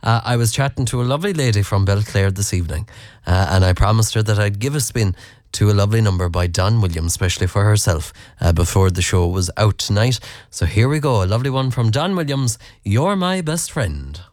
I was chatting to a lovely lady from Belclare this evening, and I promised her that I'd give a spin to a lovely number by Don Williams, especially for herself, before the show was out tonight. So here we go, a lovely one from Don Williams, You're My Best Friend.